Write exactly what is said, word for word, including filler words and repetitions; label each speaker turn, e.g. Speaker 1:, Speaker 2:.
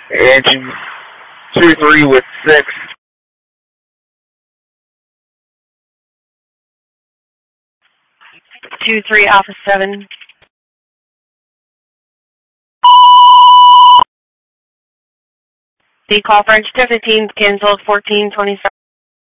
Speaker 1: Engine two three with six.
Speaker 2: two three Alpha seven. The call French fifteen, canceled fourteen twenty-seven.